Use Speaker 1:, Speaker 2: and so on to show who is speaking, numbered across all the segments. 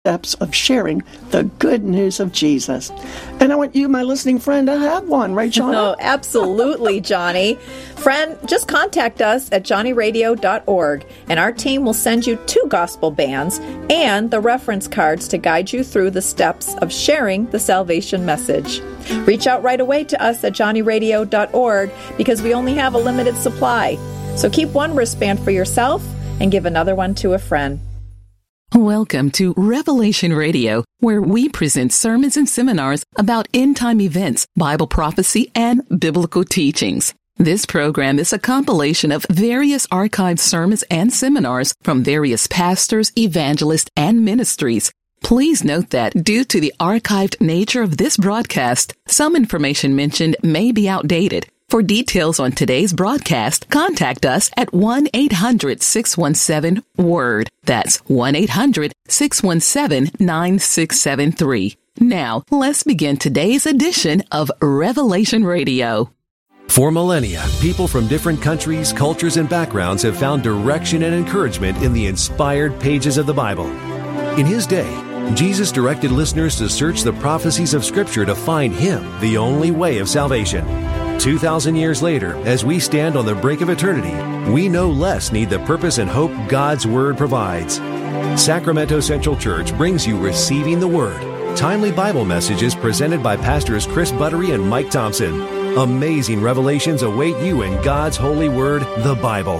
Speaker 1: steps of sharing the good news of Jesus. And I want you, my listening friend, to have one, right, Johnny?
Speaker 2: Oh, absolutely, Johnny. Friend, just contact us at johnnyradio.org, and our team will send you 2 gospel bands and the reference cards to guide you through the steps of sharing the salvation message. Reach out right away to us at johnnyradio.org because we only have a limited supply. So keep one wristband for yourself and give another one to a friend.
Speaker 3: Welcome to Revelation Radio, where we present sermons and seminars about end-time events, Bible prophecy, and biblical teachings. This program is a compilation of various archived sermons and seminars from various pastors, evangelists, and ministries. Please note that due to the archived nature of this broadcast, some information mentioned may be outdated. For details on today's broadcast, contact us at 1-800-617-WORD. That's 1-800-617-9673. Now, let's begin today's edition of Revelation Radio.
Speaker 4: For millennia, people from different countries, cultures, and backgrounds have found direction and encouragement in the inspired pages of the Bible. In his day, Jesus directed listeners to search the prophecies of Scripture to find Him, the only way of salvation. 2,000 years later, as we stand on the brink of eternity, we no less need the purpose and hope God's Word provides. Sacramento Central Church brings you Receiving the Word, timely Bible messages presented by Pastors Chris Buttery and Mike Thompson. Amazing revelations await you in God's holy Word, the Bible.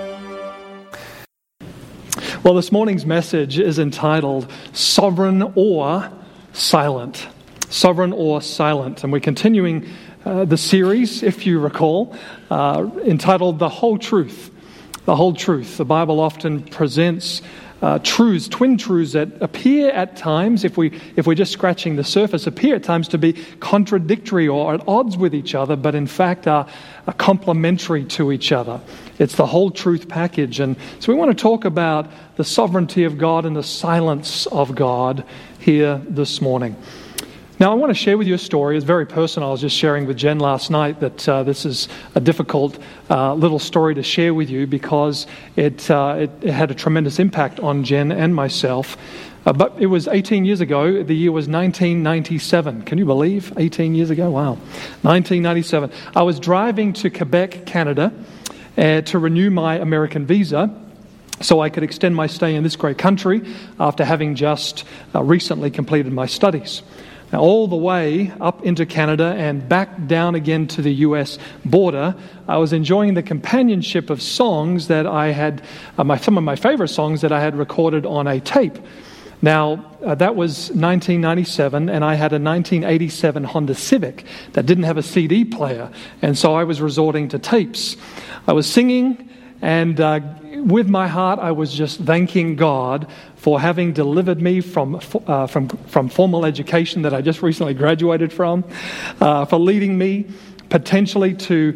Speaker 5: Well, this morning's message is entitled Sovereign or Silent. Sovereign or Silent. And we're continuing the series, if you recall, entitled The Whole Truth. The Whole Truth. The Bible often presents truths, twin truths that appear at times, if we're just scratching the surface, appear at times to be contradictory or at odds with each other, but in fact are complementary to each other. It's the whole truth package. And so we want to talk about the sovereignty of God and the silence of God here this morning. Now, I want to share with you a story. It's very personal. I was just sharing with Jen last night that this is a difficult little story to share with you because it had a tremendous impact on Jen and myself. But it was 18 years ago. The year was 1997. Can you believe? 18 years ago? Wow. 1997. I was driving to Quebec, Canada, to renew my American visa so I could extend my stay in this great country after having just recently completed my studies. Now, all the way up into Canada and back down again to the U.S. border, I was enjoying the companionship of songs that I had, some of my favorite songs that I had recorded on a tape. Now, that was 1997, and I had a 1987 Honda Civic that didn't have a CD player, and so I was resorting to tapes. I was singing, and with my heart, I was just thanking God for having delivered me from formal education that I just recently graduated from, for leading me potentially to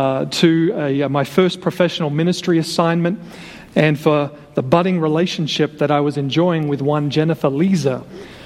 Speaker 5: my first professional ministry assignment, and for the budding relationship that I was enjoying with one Jennifer Lisa,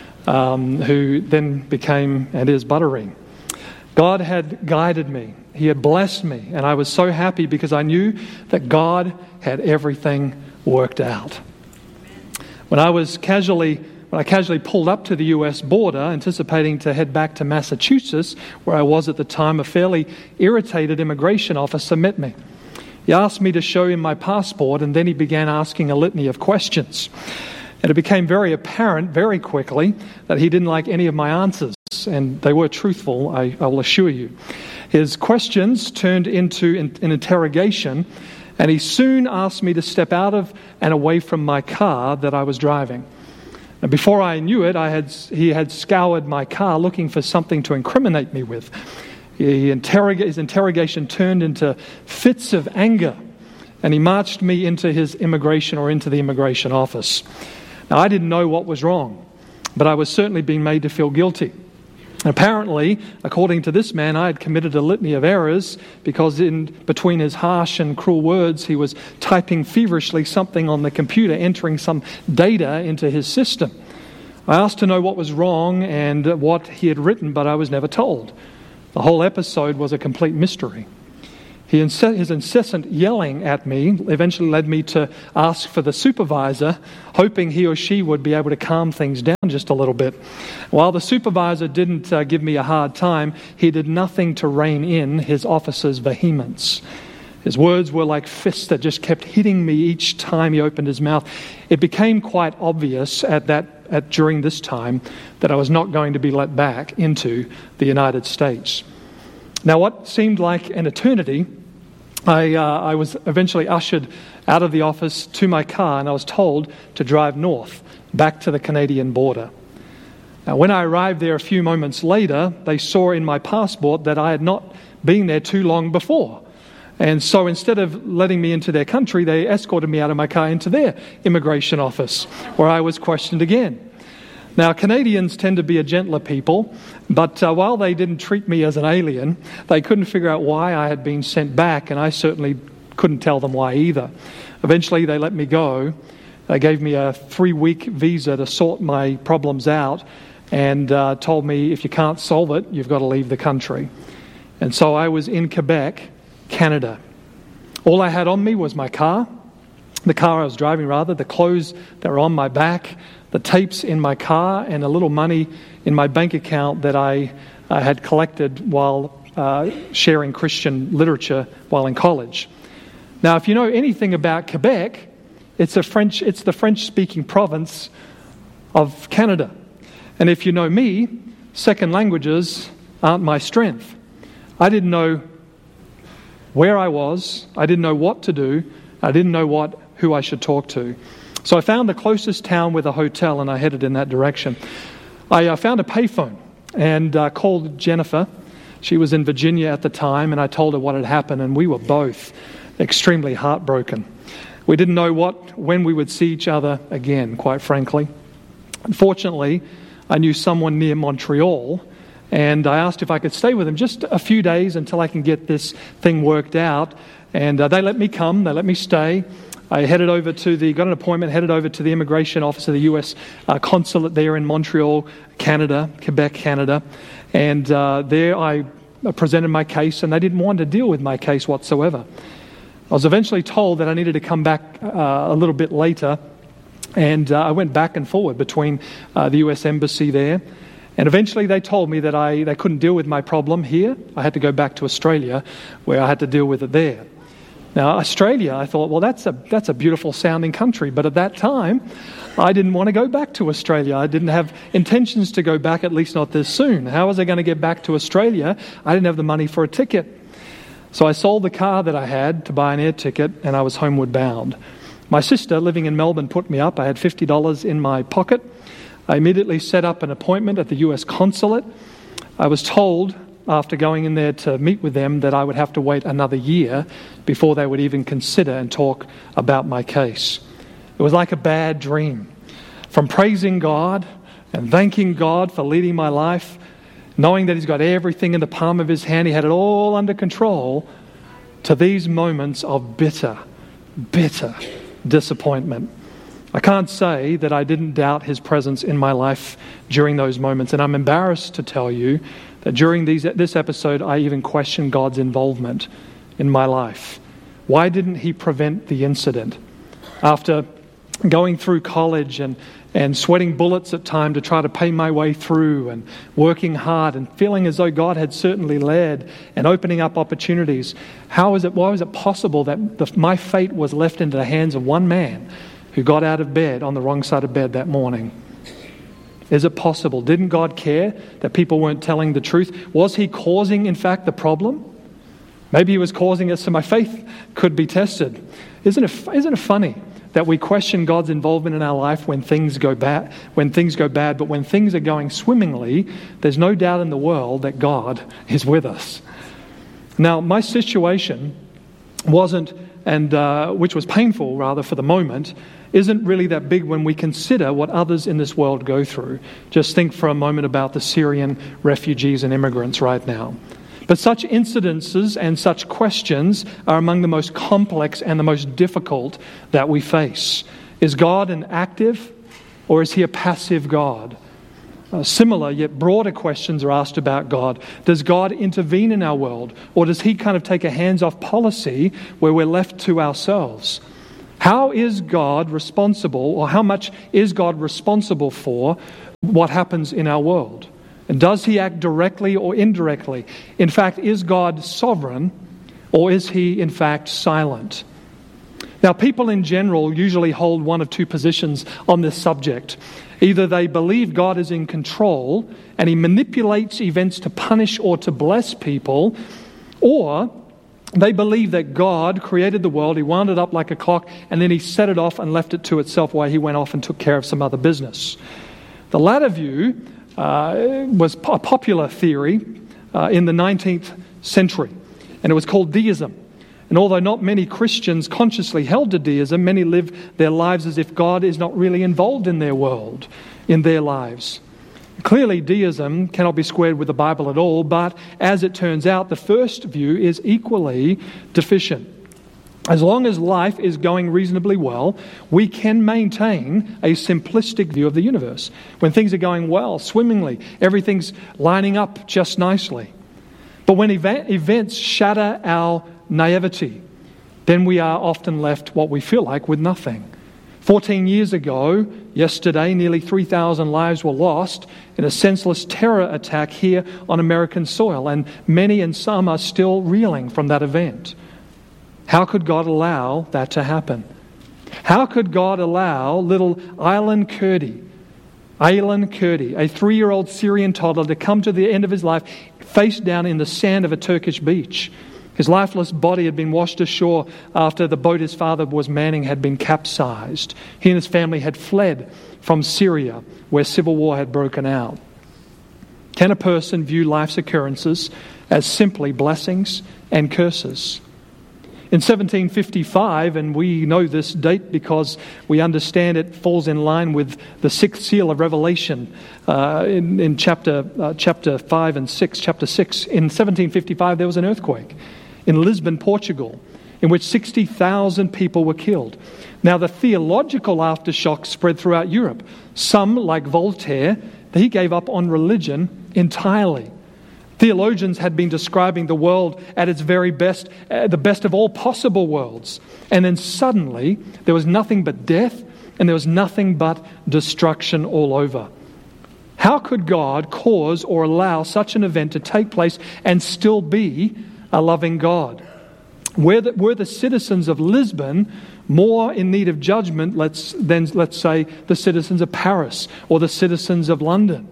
Speaker 5: who then became and is Buttery. God had guided me. He had blessed me, and I was so happy because I knew that God had everything worked out. When I casually pulled up to the U.S. border, anticipating to head back to Massachusetts, where I was at the time, a fairly irritated immigration officer met me. He asked me to show him my passport, and then he began asking a litany of questions. And it became very apparent very quickly that he didn't like any of my answers, and they were truthful, I will assure you. His questions turned into an interrogation, and he soon asked me to step out of and away from my car that I was driving. And before I knew it, he had scoured my car looking for something to incriminate me with. His interrogation turned into fits of anger, and he marched me into the immigration office. Now, I didn't know what was wrong, but I was certainly being made to feel guilty. Apparently, according to this man, I had committed a litany of errors because in between his harsh and cruel words, he was typing feverishly something on the computer, entering some data into his system. I asked to know what was wrong and what he had written, but I was never told. The whole episode was a complete mystery. His incessant yelling at me eventually led me to ask for the supervisor, hoping he or she would be able to calm things down just a little bit. While the supervisor didn't give me a hard time, he did nothing to rein in his officer's vehemence. His words were like fists that just kept hitting me each time he opened his mouth. It became quite obvious during this time that I was not going to be let back into the United States. Now, what seemed like an eternity, I was eventually ushered out of the office to my car, and I was told to drive north, back to the Canadian border. Now, when I arrived there a few moments later, they saw in my passport that I had not been there too long before. And so instead of letting me into their country, they escorted me out of my car into their immigration office, where I was questioned again. Now, Canadians tend to be a gentler people, but while they didn't treat me as an alien, they couldn't figure out why I had been sent back, and I certainly couldn't tell them why either. Eventually, they let me go. They gave me a 3-week visa to sort my problems out, and told me if you can't solve it, you've got to leave the country. And so I was in Quebec, Canada. All I had on me was my car, the car I was driving rather, the clothes that were on my back, the tapes in my car, and a little money in my bank account that I had collected while sharing Christian literature while in college. Now, if you know anything about Quebec, it's the French-speaking province of Canada. And if you know me, second languages aren't my strength. I didn't know where I was. I didn't know what to do. I didn't know who I should talk to. So I found the closest town with a hotel, and I headed in that direction. I found a payphone and called Jennifer. She was in Virginia at the time, and I told her what had happened, and we were both extremely heartbroken. We didn't know when we would see each other again, quite frankly. Unfortunately, I knew someone near Montreal, and I asked if I could stay with him just a few days until I can get this thing worked out. And they let me come, they let me stay. I got an appointment, headed over to the immigration office of the U.S. consulate there in Montreal, Canada, Quebec, Canada. And there I presented my case, and they didn't want to deal with my case whatsoever. I was eventually told that I needed to come back a little bit later, and I went back and forward between the U.S. Embassy there. And eventually they told me that they couldn't deal with my problem here. I had to go back to Australia, where I had to deal with it there. Now, Australia, I thought, well, that's a beautiful sounding country. But at that time, I didn't want to go back to Australia. I didn't have intentions to go back, at least not this soon. How was I going to get back to Australia? I didn't have the money for a ticket. So I sold the car that I had to buy an air ticket, and I was homeward bound. My sister, living in Melbourne, put me up. I had $50 in my pocket. I immediately set up an appointment at the U.S. consulate. I was told, after going in there to meet with them, that I would have to wait another year before they would even consider and talk about my case. It was like a bad dream. From praising God and thanking God for leading my life, knowing that He's got everything in the palm of His hand, He had it all under control, to these moments of bitter disappointment. I can't say that I didn't doubt His presence in my life during those moments, and I'm embarrassed to tell you that during this episode I even questioned God's involvement in my life. Why didn't He prevent the incident? After going through college and sweating bullets at times to try to pay my way through, and working hard and feeling as though God had certainly led and opening up opportunities, why was it possible that my fate was left into the hands of one man who got out of bed on the wrong side of bed that morning? Is it possible? Didn't God care that people weren't telling the truth? Was He causing, in fact, the problem? Maybe He was causing it so my faith could be tested. Isn't it funny that we question God's involvement in our life when things go bad, but when things are going swimmingly, there's no doubt in the world that God is with us. Now, my situation wasn't, which was painful rather for the moment, isn't really that big when we consider what others in this world go through. Just think for a moment about the Syrian refugees and immigrants right now. But such incidences and such questions are among the most complex and the most difficult that we face. Is God an active or is He a passive God? Similar yet broader questions are asked about God. Does God intervene in our world? Or does he kind of take a hands-off policy where we're left to ourselves? How is God responsible, or how much is God responsible for what happens in our world? And does he act directly or indirectly? In fact, is God sovereign, or is he in fact silent? Now, people in general usually hold one of two positions on this subject. Either they believe God is in control and he manipulates events to punish or to bless people, or they believe that God created the world, he wound it up like a clock, and then he set it off and left it to itself while he went off and took care of some other business. The latter view was a popular theory in the 19th century, and it was called deism. And although not many Christians consciously held to deism, many live their lives as if God is not really involved in their world, in their lives. Clearly, deism cannot be squared with the Bible at all, but as it turns out, the first view is equally deficient. As long as life is going reasonably well, we can maintain a simplistic view of the universe. When things are going well, swimmingly, everything's lining up just nicely. But when events shatter our naivety, then we are often left what we feel like with nothing. 14 years ago, yesterday, nearly 3,000 lives were lost in a senseless terror attack here on American soil, and many and some are still reeling from that event. How could God allow that to happen? How could God allow little Aylan Kurdi, a 3-year-old Syrian toddler, to come to the end of his life face down in the sand of a Turkish beach? His lifeless body had been washed ashore after the boat his father was manning had been capsized. He and his family had fled from Syria, where civil war had broken out. Can a person view life's occurrences as simply blessings and curses? In 1755, and we know this date because we understand it falls in line with the 6th seal of Revelation in chapter 5 and 6. Chapter 6, in 1755, there was an earthquake in Lisbon, Portugal, in which 60,000 people were killed. Now, the theological aftershock spread throughout Europe. Some, like Voltaire, he gave up on religion entirely. Theologians had been describing the world at its very best, the best of all possible worlds. And then suddenly, there was nothing but death, and there was nothing but destruction all over. How could God cause or allow such an event to take place and still be a loving God? Were the citizens of Lisbon more in need of judgment than, let's say, the citizens of Paris or the citizens of London?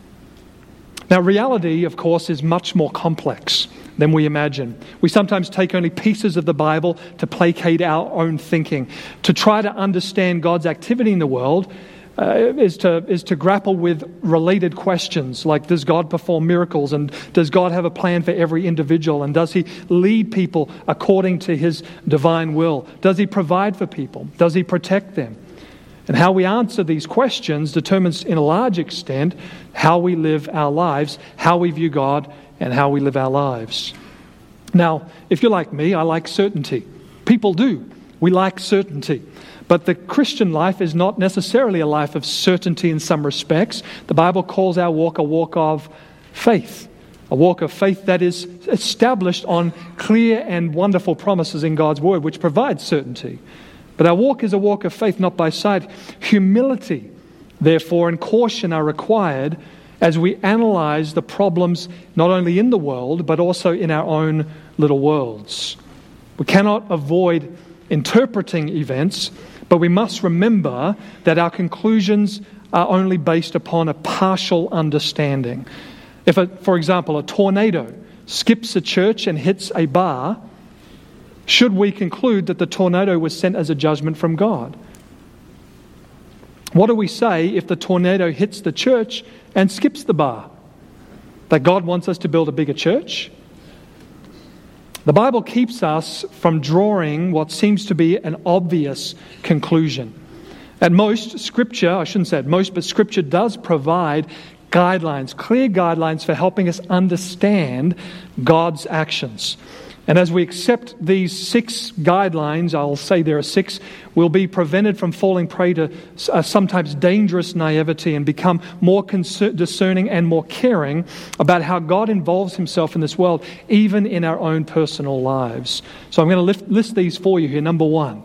Speaker 5: Now, reality, of course, is much more complex than we imagine. We sometimes take only pieces of the Bible to placate our own thinking. To try to understand God's activity in the world is to grapple with related questions like, does God perform miracles, and does God have a plan for every individual, and does he lead people according to his divine will? Does he provide for people? Does he protect them? And how we answer these questions determines in a large extent how we live our lives, how we view God, and how we live our lives. Now, if you're like me, I like certainty. People do. We like certainty. But the Christian life is not necessarily a life of certainty in some respects. The Bible calls our walk a walk of faith. A walk of faith that is established on clear and wonderful promises in God's Word, which provides certainty. But our walk is a walk of faith, not by sight. Humility, therefore, and caution are required as we analyze the problems not only in the world, but also in our own little worlds. We cannot avoid interpreting events, but we must remember that our conclusions are only based upon a partial understanding. If, for example, a tornado skips a church and hits a bar, should we conclude that the tornado was sent as a judgment from God? What do we say if the tornado hits the church and skips the bar? That God wants us to build a bigger church? The Bible keeps us from drawing what seems to be an obvious conclusion. At most, Scripture, I shouldn't say at most, but Scripture does provide guidelines, clear guidelines for helping us understand God's actions. And as we accept these 6 guidelines, I'll say there are 6, we'll be prevented from falling prey to sometimes dangerous naivety and become more discerning and more caring about how God involves himself in this world, even in our own personal lives. So I'm going to list these for you here. Number one,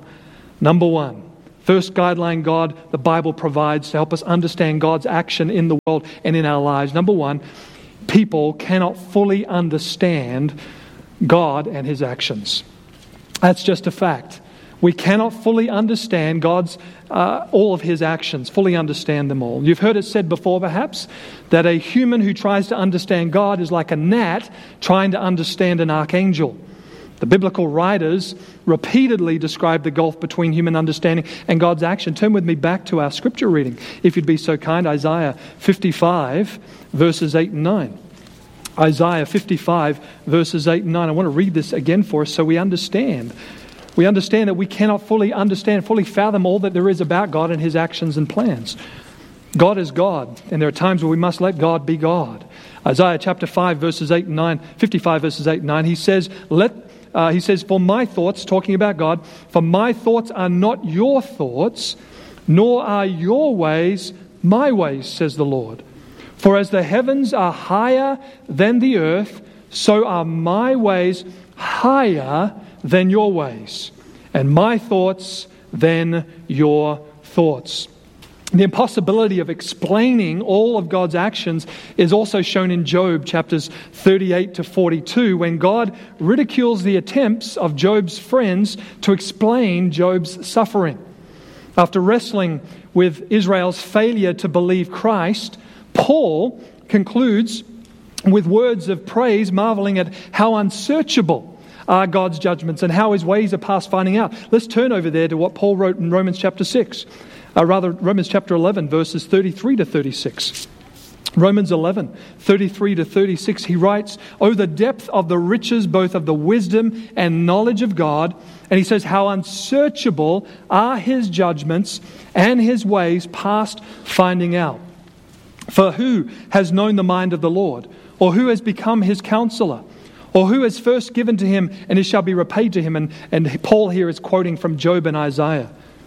Speaker 5: first guideline the Bible provides to help us understand God's action in the world and in our lives. Number one, people cannot fully understand God and his actions. That's just a fact. We cannot fully understand God's all of his actions, fully understand them all. You've heard it said before, perhaps, that a human who tries to understand God is like a gnat trying to understand an archangel. The biblical writers repeatedly describe the gulf between human understanding and God's action. Turn with me back to our scripture reading, if you'd be so kind, Isaiah 55, verses 8 and 9. Isaiah 55, verses 8 and 9. I want to read this again for us so we understand. We understand that we cannot fully fathom all that there is about God and his actions and plans. God is God, and there are times where we must let God be God. Isaiah chapter 5, verses 8 and 9, 55 verses 8 and 9, he says, for my thoughts, talking about God, for my thoughts are not your thoughts, nor are your ways my ways, says the Lord. For as the heavens are higher than the earth, so are my ways higher than your ways, and my thoughts than your thoughts. The impossibility of explaining all of God's actions is also shown in Job chapters 38 to 42, when God ridicules the attempts of Job's friends to explain Job's suffering. After wrestling with Israel's failure to believe Christ, Paul concludes with words of praise, marveling at how unsearchable are God's judgments and how his ways are past finding out. Let's turn over there to what Paul wrote in Romans chapter 11, verses 33 to 36. Romans 11, 33 to 36, he writes, "Oh, the depth of the riches, both of the wisdom and knowledge of God." And he says, "How unsearchable are his judgments and his ways past finding out. For who has known the mind of the Lord? Or who has become his counselor? Or who has first given to him, and it shall be repaid to him?" And Paul here is quoting from Job and Isaiah.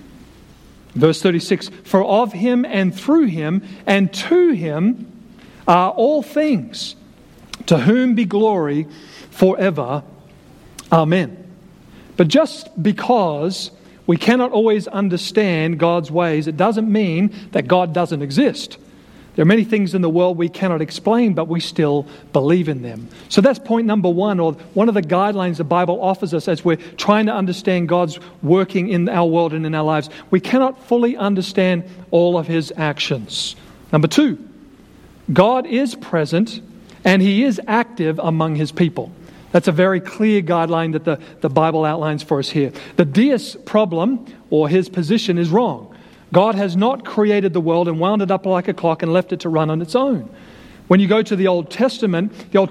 Speaker 5: Verse 36, "For of him and through him and to him are all things, to whom be glory forever. Amen." But just because we cannot always understand God's ways, it doesn't mean that God doesn't exist. There are many things in the world we cannot explain, but we still believe in them. So that's point number one, or one of the guidelines the Bible offers us as we're trying to understand God's working in our world and in our lives. We cannot fully understand all of his actions. Number two, God is present and he is active among his people. That's a very clear guideline that the Bible outlines for us here. The deist's problem, or his position, is wrong. God has not created the world and wound it up like a clock and left it to run on its own. When you go to the Old Testament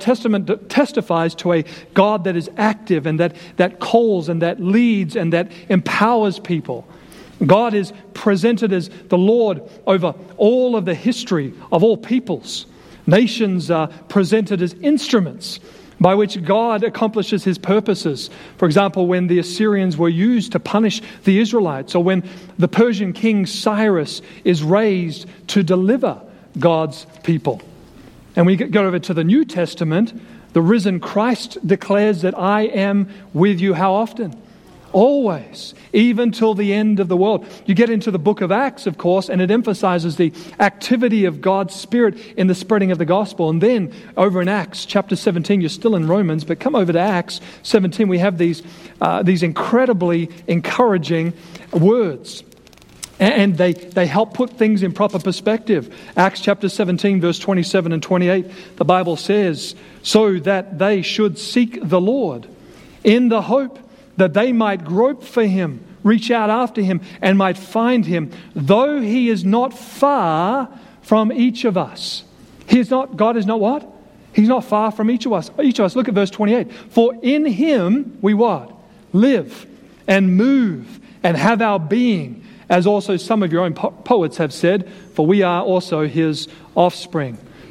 Speaker 5: testifies to a God that is active and that calls and that leads and that empowers people. God is presented as the Lord over all of the history of all peoples. Nations are presented as instruments by which God accomplishes his purposes. For example, when the Assyrians were used to punish the Israelites, or when the Persian king Cyrus is raised to deliver God's people. And when you go over to the New Testament, the risen Christ declares that I am with you how often? Always, even till the end of the world. You get into the book of Acts, of course, and it emphasizes the activity of God's Spirit in the spreading of the gospel. And then over in Acts chapter 17, you're still in Romans, but come over to Acts 17, we have these incredibly encouraging words. And they help put things in proper perspective. Acts chapter 17, verse 27 and 28, the Bible says, "So that they should seek the Lord in the hope that they might grope for him, reach out after him, and might find him, though he is not far from each of us." God is not what? He's not far from each of us. Look at verse 28. "For in him we what? Live and move and have our being, as also some of your own poets have said, for we are also his offspring."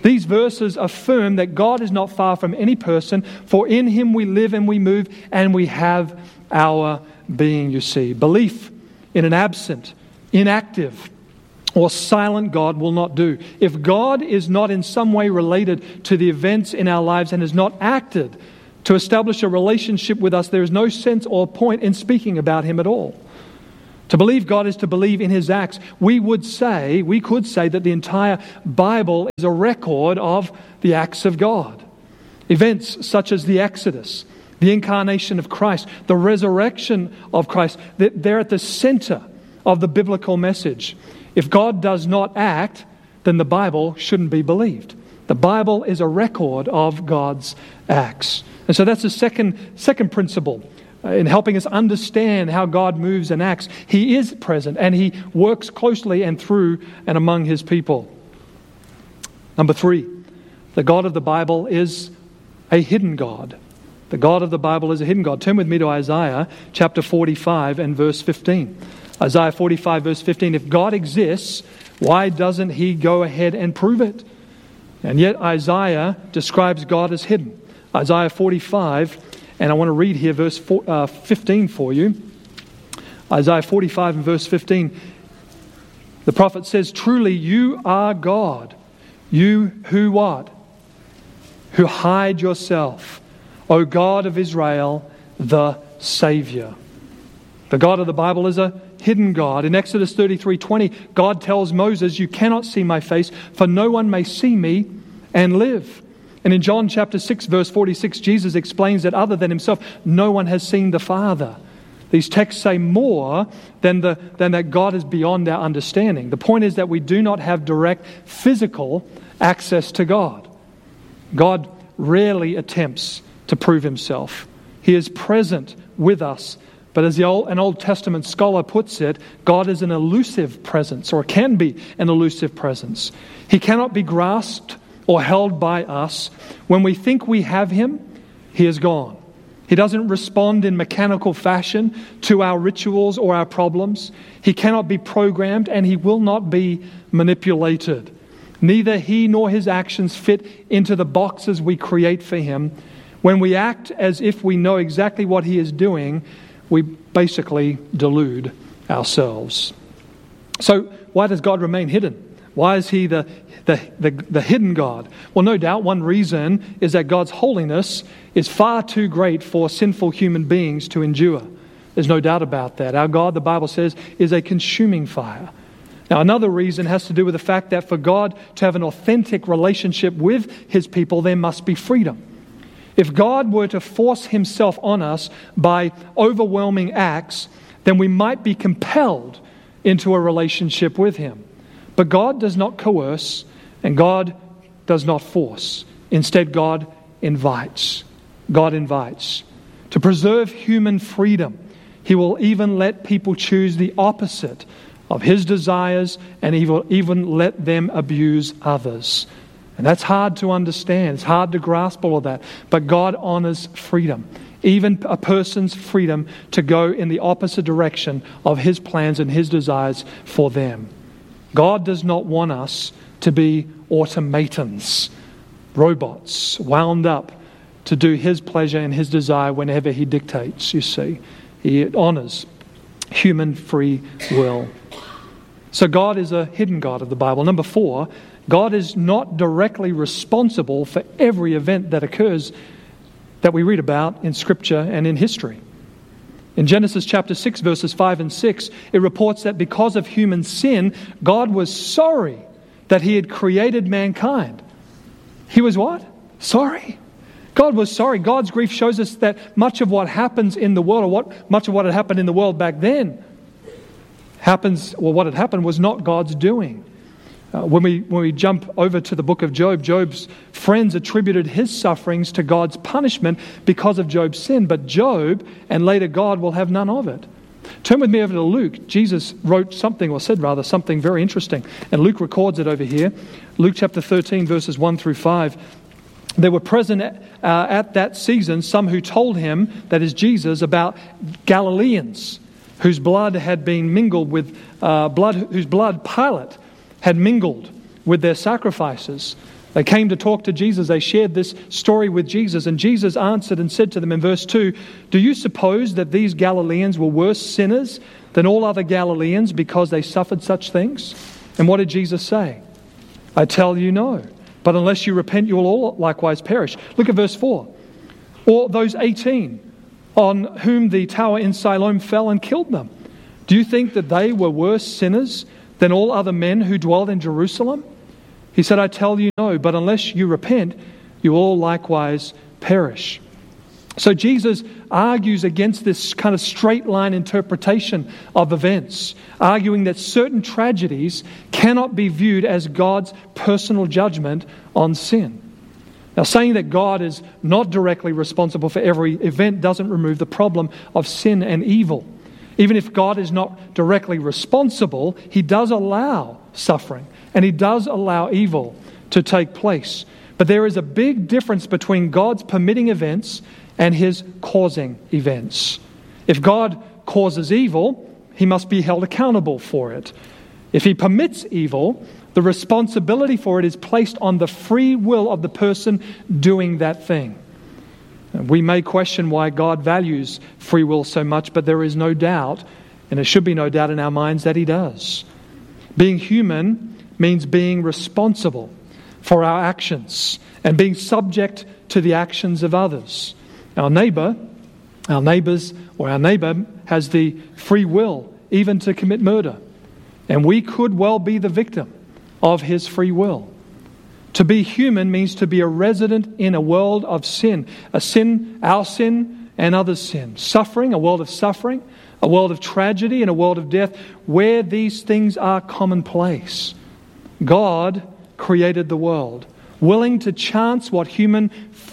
Speaker 5: These verses affirm that God is not far from any person, for in Him we live and we move and we have our being, you see. Belief in an absent, inactive, or silent God will not do. If God is not in some way related to the events in our lives and has not acted to establish a relationship with us, there is no sense or point in speaking about Him at all. To believe God is to believe in His acts. We could say that the entire Bible is a record of the acts of God. Events such as the Exodus, the incarnation of Christ, the resurrection of Christ, they're at the center of the biblical message. If God does not act, then the Bible shouldn't be believed. The Bible is a record of God's acts. And so that's the second principle in helping us understand how God moves and acts. He is present and He works closely and through and among His people. Number 3, the God of the Bible is a hidden God. The God of the Bible is a hidden God. Turn with me to Isaiah chapter 45 and verse 15. Isaiah 45 verse 15. If God exists, why doesn't He go ahead and prove it? And yet Isaiah describes God as hidden. Isaiah 45, and I want to read here verse 15 for you. Isaiah 45 and verse 15. The prophet says, truly you are God. You who what? Who hide yourself, O God of Israel, the Savior. The God of the Bible is a hidden God. In Exodus 33:20, God tells Moses, you cannot see my face, for no one may see me and live. And in John chapter 6, verse 46, Jesus explains that other than Himself, no one has seen the Father. These texts say more than that God is beyond our understanding. The point is that we do not have direct physical access to God. God rarely attempts to prove Himself. He is present with us. But as an Old Testament scholar puts it, God is an elusive presence, or can be an elusive presence. He cannot be grasped or held by us. When we think we have Him, He is gone. He doesn't respond in mechanical fashion to our rituals or our problems. He cannot be programmed, and He will not be manipulated. Neither He nor His actions fit into the boxes we create for Him. When we act as if we know exactly what He is doing, we basically delude ourselves. So why does God remain hidden? Why is He the hidden God? Well, no doubt one reason is that God's holiness is far too great for sinful human beings to endure. There's no doubt about that. Our God, the Bible says, is a consuming fire. Now, another reason has to do with the fact that for God to have an authentic relationship with His people, there must be freedom. If God were to force Himself on us by overwhelming acts, then we might be compelled into a relationship with Him. But God does not coerce and God does not force. Instead, God invites. God invites. To preserve human freedom, He will even let people choose the opposite of His desires, and He will even let them abuse others. And that's hard to understand. It's hard to grasp all of that. But God honors freedom. Even a person's freedom to go in the opposite direction of His plans and His desires for them. God does not want us to be automatons, robots, wound up to do His pleasure and His desire whenever He dictates, you see. He honors human free will. So God is a hidden God of the Bible. Number 4, God is not directly responsible for every event that occurs that we read about in Scripture and in history. In Genesis chapter 6, verses 5 and 6, it reports that because of human sin, God was sorry that He had created mankind. He was what? Sorry. God was sorry. God's grief shows us that much of what happens in the world, or much of what had happened in the world back then, what had happened was not God's doing. When we jump over to the book of Job, Job's friends attributed his sufferings to God's punishment because of Job's sin. But Job, and later God, will have none of it. Turn with me over to Luke. Jesus wrote something, or said rather, something very interesting. And Luke records it over here. Luke chapter 13, verses 1 through 5. There were present at that season some who told him, that is Jesus, about Galileans whose blood had been mingled with whose blood Pilate had mingled with their sacrifices. They came to talk to Jesus. They shared this story with Jesus. And Jesus answered and said to them in verse 2, "Do you suppose that these Galileans were worse sinners than all other Galileans because they suffered such things?" And what did Jesus say? "I tell you no. But unless you repent, you will all likewise perish." Look at verse 4. "Or those 18 on whom the tower in Siloam fell and killed them. Do you think that they were worse sinners than all other men who dwelled in Jerusalem?" He said, "I tell you no, but unless you repent, you will all likewise perish." So Jesus argues against this kind of straight line interpretation of events, arguing that certain tragedies cannot be viewed as God's personal judgment on sin. Now, saying that God is not directly responsible for every event doesn't remove the problem of sin and evil. Even if God is not directly responsible, He does allow suffering and He does allow evil to take place. But there is a big difference between God's permitting events and His causing events. If God causes evil, He must be held accountable for it. If He permits evil, the responsibility for it is placed on the free will of the person doing that thing. We may question why God values free will so much, but there is no doubt, and there should be no doubt in our minds, that He does. Being human means being responsible for our actions and being subject to the actions of others. Our neighbor has the free will even to commit murder, and we could well be the victim of his free will. To be human means to be a resident in a world of sin, our sin and others' sin. Suffering, a world of suffering, a world of tragedy and a world of death, where these things are commonplace. God created the world, willing to chance what human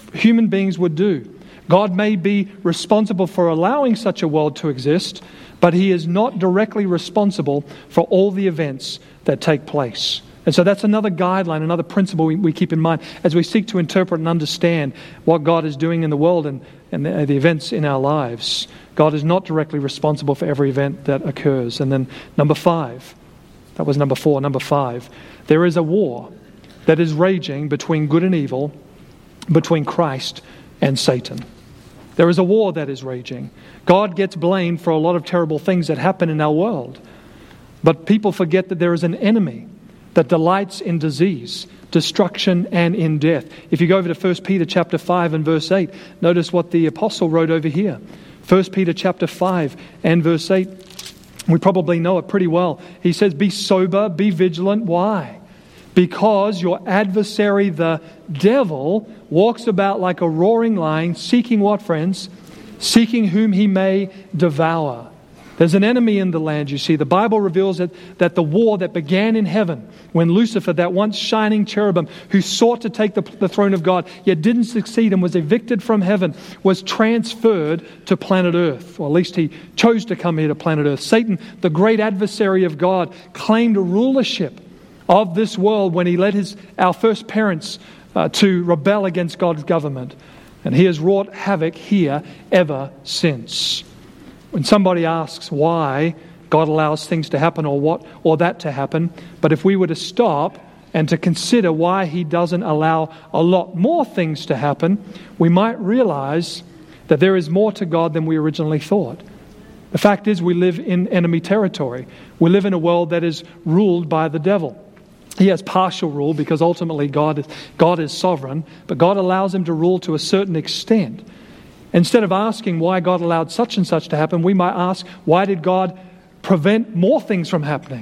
Speaker 5: beings would do. God may be responsible for allowing such a world to exist, but He is not directly responsible for all the events that take place. And so that's another guideline, another principle we keep in mind as we seek to interpret and understand what God is doing in the world and the events in our lives. God is not directly responsible for every event that occurs. And then number 5, that was number 4. Number 5, there is a war that is raging between good and evil, between Christ and Satan. There is a war that is raging. God gets blamed for a lot of terrible things that happen in our world. But people forget that there is an enemy that delights in disease, destruction, and in death. If you go over to 1 Peter chapter 5 and verse 8, notice what the apostle wrote over here. 1 Peter chapter 5 and verse 8, we probably know it pretty well. He says, "Be sober, be vigilant." Why? Because your adversary, the devil, walks about like a roaring lion, seeking what, friends? Seeking whom he may devour. There's an enemy in the land, you see. The Bible reveals that the war that began in heaven, when Lucifer, that once shining cherubim who sought to take the throne of God, yet didn't succeed and was evicted from heaven, was transferred to planet Earth. Or at least he chose to come here to planet Earth. Satan, the great adversary of God, claimed rulership of this world when he led our first parents to rebel against God's government. And he has wrought havoc here ever since. When somebody asks why God allows things to happen or what or that to happen, but if we were to stop and to consider why He doesn't allow a lot more things to happen, we might realize that there is more to God than we originally thought. The fact is, we live in enemy territory. We live in a world that is ruled by the devil. He has partial rule because ultimately God is sovereign, but God allows Him to rule to a certain extent. Instead of asking why God allowed such and such to happen, we might ask, why did God prevent more things from happening?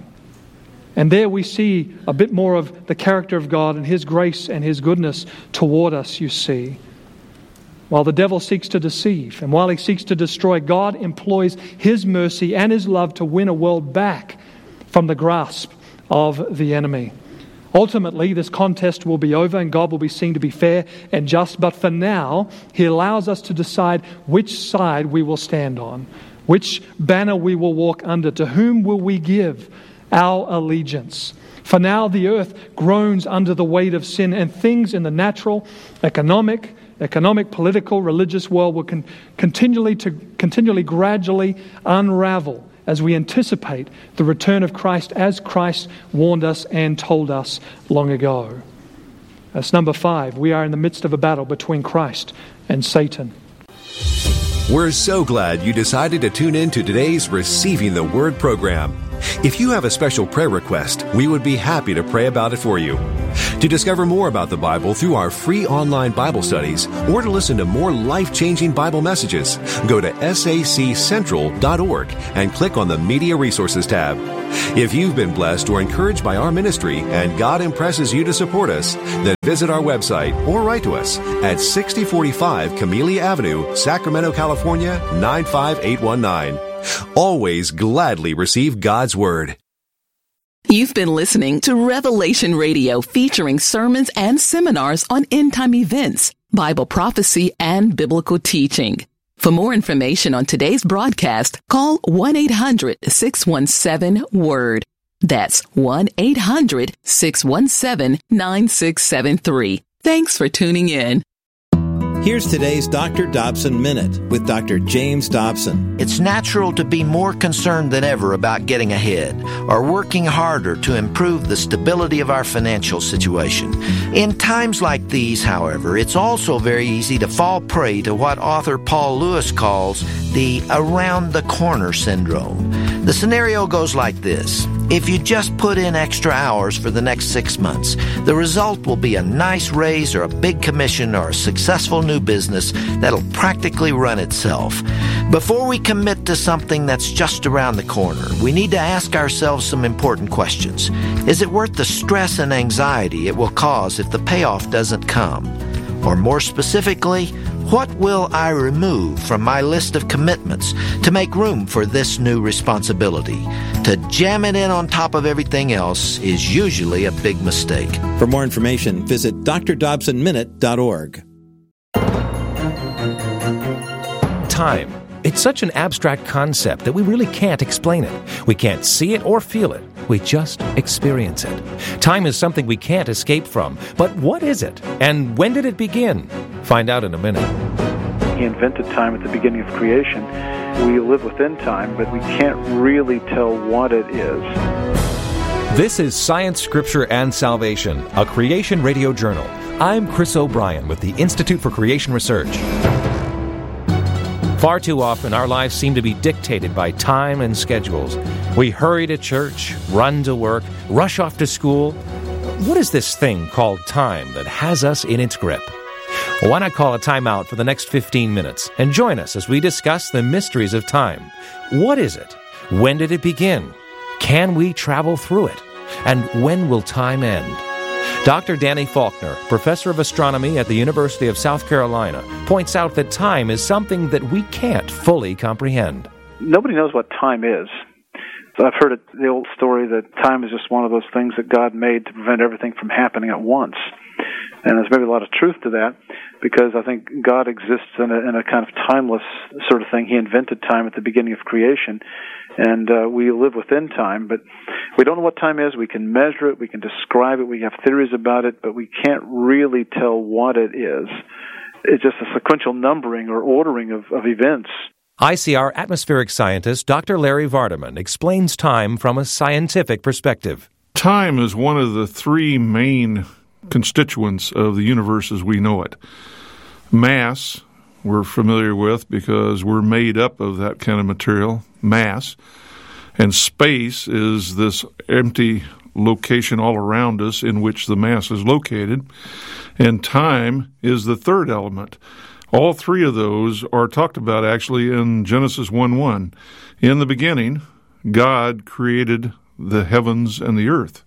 Speaker 5: And there we see a bit more of the character of God and His grace and His goodness toward us, you see. While the devil seeks to deceive and while he seeks to destroy, God employs His mercy and His love to win a world back from the grasp of the enemy. Ultimately, this contest will be over and God will be seen to be fair and just. But for now, He allows us to decide which side we will stand on, which banner we will walk under, to whom will we give our allegiance. For now, the earth groans under the weight of sin, and things in the natural, economic, political, religious world will continually, gradually unravel as we anticipate the return of Christ as Christ warned us and told us long ago. That's number 5. We are in the midst of a battle between Christ and Satan.
Speaker 4: We're so glad you decided to tune in to today's Receiving the Word program. If you have a special prayer request, we would be happy to pray about it for you. To discover more about the Bible through our free online Bible studies or to listen to more life-changing Bible messages, go to saccentral.org and click on the Media Resources tab. If you've been blessed or encouraged by our ministry and God impresses you to support us, then visit our website or write to us at 6045 Camellia Avenue, Sacramento, California, 95819. Always gladly receive God's Word.
Speaker 3: You've been listening to Revelation Radio, featuring sermons and seminars on end-time events, Bible prophecy, and biblical teaching. For more information on today's broadcast, call 1-800-617-WORD. That's 1-800-617-9673. Thanks for tuning in.
Speaker 6: Here's today's Dr. Dobson Minute with Dr. James Dobson.
Speaker 7: It's natural to be more concerned than ever about getting ahead or working harder to improve the stability of our financial situation. In times like these, however, it's also very easy to fall prey to what author Paul Lewis calls the around-the-corner syndrome. The scenario goes like this. If you just put in extra hours for the next 6 months, the result will be a nice raise or a big commission or a successful new business that'll practically run itself. Before we commit to something that's just around the corner, we need to ask ourselves some important questions. Is it worth the stress and anxiety it will cause if the payoff doesn't come? Or more specifically, what will I remove from my list of commitments to make room for this new responsibility? To jam it in on top of everything else is usually a big mistake.
Speaker 6: For more information, visit drdobsonminute.org.
Speaker 8: Time. It's such an abstract concept that we really can't explain it. We can't see it or feel it. We just experience it. Time is something we can't escape from. But what is it? And when did it begin? Find out in a minute.
Speaker 9: He invented time at the beginning of creation. We live within time, but we can't really tell what it is.
Speaker 8: This is Science, Scripture, and Salvation, a Creation Radio journal. I'm Chris O'Brien with the Institute for Creation Research. Far too often, our lives seem to be dictated by time and schedules. We hurry to church, run to work, rush off to school. What is this thing called time that has us in its grip? Well, why not call a timeout for the next 15 minutes and join us as we discuss the mysteries of time. What is it? When did it begin? Can we travel through it? And when will time end? Dr. Danny Faulkner, professor of astronomy at the University of South Carolina, points out that time is something that we can't fully comprehend.
Speaker 9: Nobody knows what time is. So I've heard the old story that time is just one of those things that God made to prevent everything from happening at once. And there's maybe a lot of truth to that, because I think God exists in a kind of timeless sort of thing. He invented time at the beginning of creation, and we live within time, but we don't know what time is. We can measure it, we can describe it, we have theories about it, but we can't really tell what it is. It's just a sequential numbering or ordering of events.
Speaker 8: ICR atmospheric scientist Dr. Larry Vardaman explains time from a scientific perspective.
Speaker 10: Time is one of the three main constituents of the universe as we know it. Mass, we're familiar with because we're made up of that kind of material, mass. And space is this empty location all around us in which the mass is located. And time is the third element. All three of those are talked about actually in Genesis 1:1. In the beginning, God created the heavens and the earth.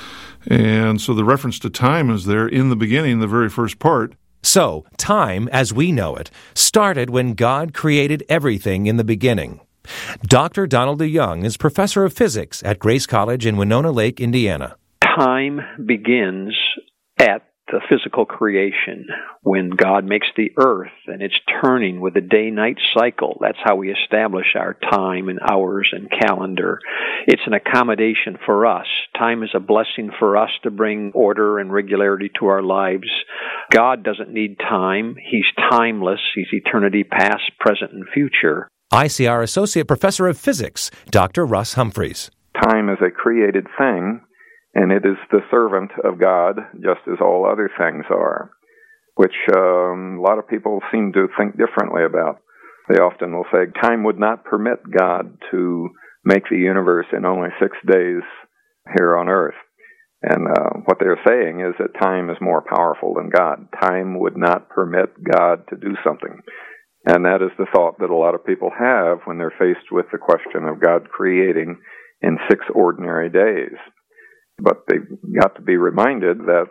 Speaker 10: And so the reference to time is there in the beginning, the very first part.
Speaker 8: So, time, as we know it, started when God created everything in the beginning. Dr. Donald DeYoung is professor of physics at Grace College in Winona Lake, Indiana.
Speaker 11: Time begins at the physical creation, when God makes the earth and it's turning with a day-night cycle. That's how we establish our time and hours and calendar. It's an accommodation for us. Time is a blessing for us to bring order and regularity to our lives. God doesn't need time. He's timeless. He's eternity past, present, and future.
Speaker 8: ICR Associate Professor of Physics, Dr. Russ Humphreys.
Speaker 12: Time is a created thing, and it is the servant of God, just as all other things are, which a lot of people seem to think differently about. They often will say time would not permit God to make the universe in only 6 days here on earth. And what they're saying is that time is more powerful than God. Time would not permit God to do something. And that is the thought that a lot of people have when they're faced with the question of God creating in 6 ordinary days. But they've got to be reminded that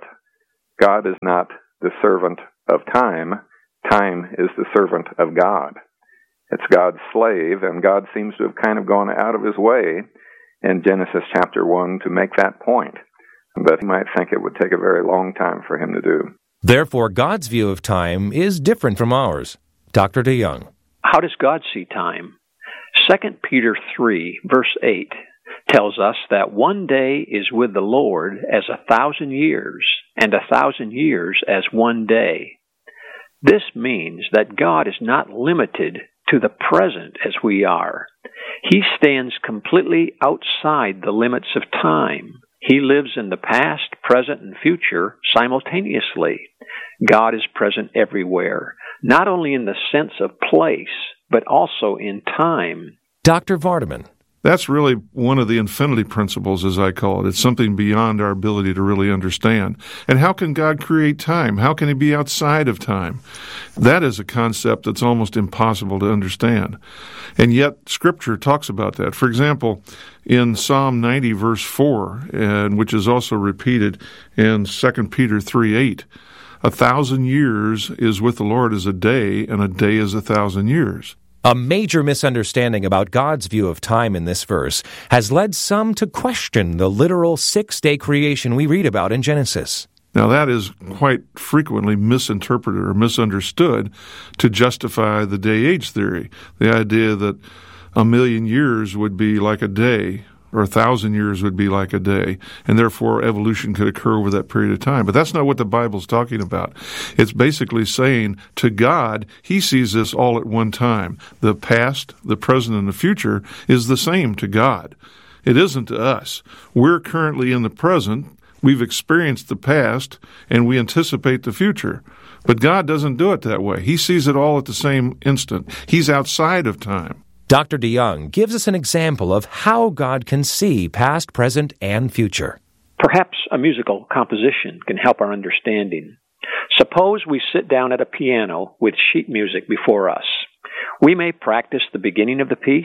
Speaker 12: God is not the servant of time. Time is the servant of God. It's God's slave, and God seems to have kind of gone out of his way in Genesis chapter 1 to make that point. But you might think it would take a very long time for him to do.
Speaker 8: Therefore, God's view of time is different from ours. Dr. DeYoung.
Speaker 11: How does God see time? 2 Peter 3, verse 8, tells us that 1 day is with the Lord as 1,000 years, and 1,000 years as 1 day. This means that God is not limited to the present as we are. He stands completely outside the limits of time. He lives in the past, present, and future simultaneously. God is present everywhere, not only in the sense of place, but also in time.
Speaker 8: Dr. Vardaman.
Speaker 10: That's really one of the infinity principles, as I call it. It's something beyond our ability to really understand. And how can God create time? How can he be outside of time? That is a concept that's almost impossible to understand. And yet, Scripture talks about that. For example, in Psalm 90, verse 4, and which is also repeated in 2 Peter 3:8, 1,000 years is with the Lord as a day, and a day is 1,000 years.
Speaker 8: A major misunderstanding about God's view of time in this verse has led some to question the literal 6-day creation we read about in Genesis.
Speaker 10: Now, that is quite frequently misinterpreted or misunderstood to justify the day-age theory, the idea that 1,000,000 years would be like a day, or 1,000 years would be like a day, and therefore evolution could occur over that period of time. But that's not what the Bible's talking about. It's basically saying to God, he sees this all at one time. The past, the present, and the future is the same to God. It isn't to us. We're currently in the present, we've experienced the past, and we anticipate the future. But God doesn't do it that way. He sees it all at the same instant. He's outside of time.
Speaker 8: Dr. DeYoung gives us an example of how God can see past, present, and future.
Speaker 11: Perhaps a musical composition can help our understanding. Suppose we sit down at a piano with sheet music before us. We may practice the beginning of the piece,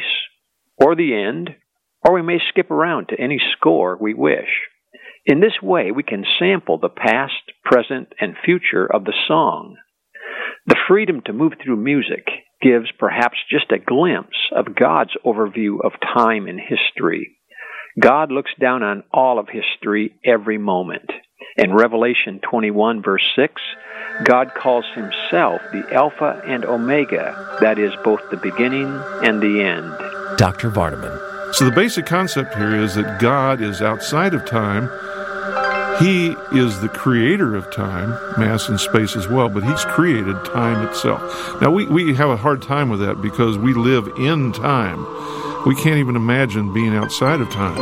Speaker 11: or the end, or we may skip around to any score we wish. In this way, we can sample the past, present, and future of the song. The freedom to move through music gives perhaps just a glimpse of God's overview of time and history. God looks down on all of history every moment. In Revelation 21, verse 6, God calls himself the Alpha and Omega, that is, both the beginning and the end.
Speaker 8: Dr. Vardaman.
Speaker 10: So the basic concept here is that God is outside of time. He is the creator of time, mass and space as well, but he's created time itself. Now, we have a hard time with that because we live in time. We can't even imagine being outside of time.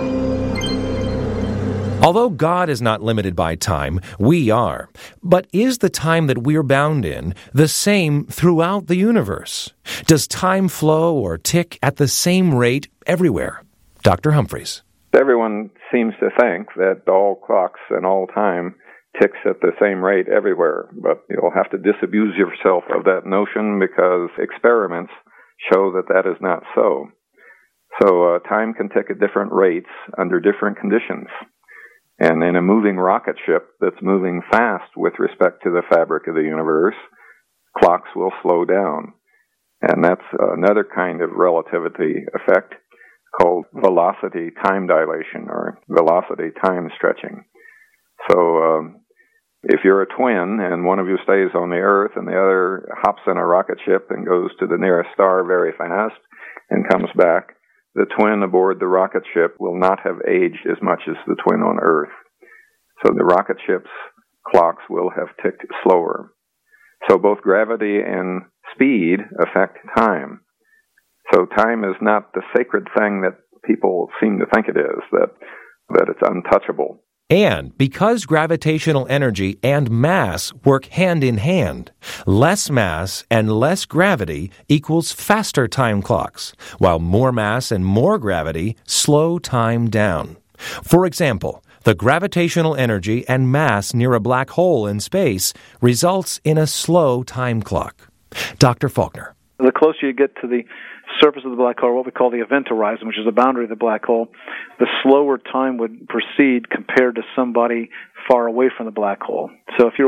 Speaker 8: Although God is not limited by time, we are. But is the time that we're bound in the same throughout the universe? Does time flow or tick at the same rate everywhere? Dr. Humphreys.
Speaker 12: Everyone seems to think that all clocks and all time ticks at the same rate everywhere, but you'll have to disabuse yourself of that notion because experiments show that that is not so. So time can tick at different rates under different conditions. And in a moving rocket ship that's moving fast with respect to the fabric of the universe, clocks will slow down. And that's another kind of relativity effect called velocity time dilation or velocity time stretching. So if you're a twin and one of you stays on the Earth and the other hops in a rocket ship and goes to the nearest star very fast and comes back, the twin aboard the rocket ship will not have aged as much as the twin on Earth. So the rocket ship's clocks will have ticked slower. So both gravity and speed affect time. So time is not the sacred thing that people seem to think it is, that that it's untouchable.
Speaker 8: And because gravitational energy and mass work hand in hand, less mass and less gravity equals faster time clocks, while more mass and more gravity slow time down. For example, the gravitational energy and mass near a black hole in space results in a slow time clock. Dr. Faulkner.
Speaker 9: The closer you get to the surface of the black hole, what we call the event horizon, which is the boundary of the black hole, the slower time would proceed compared to somebody far away from the black hole. So if you're